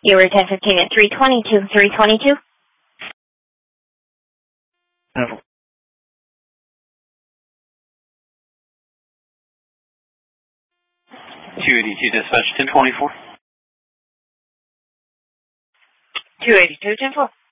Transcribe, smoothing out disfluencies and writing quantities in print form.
You were 1015 at 322. 322? 282 dispatch 1024. 282, 10-4.